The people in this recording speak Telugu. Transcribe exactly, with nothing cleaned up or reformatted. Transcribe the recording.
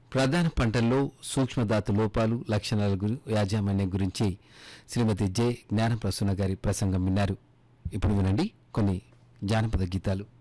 ప్రధాన పంటల్లో సూక్ష్మధాతు లోపాలు లక్షణాల గురి- యాజమాన్యం గురించి శ్రీమతి జె జ్ఞానప్రసూన గారి ప్రసంగం విన్నారు. ఇప్పుడు వినండి కొన్ని జానపద గీతాలు.